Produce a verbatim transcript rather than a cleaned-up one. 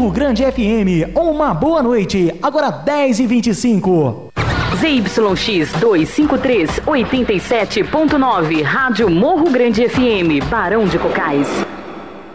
Morro Grande F M, uma boa noite, agora dez e vinte e cinco. Z Y X duzentos e cinquenta e três, oitenta e sete ponto nove, Rádio Morro Grande F M, Barão de Cocais.